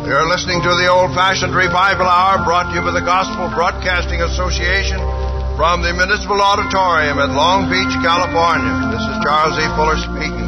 You're listening to the Old-Fashioned Revival Hour, brought to you by the Gospel Broadcasting Association from the Municipal Auditorium at Long Beach, California. This is Charles E. Fuller speaking.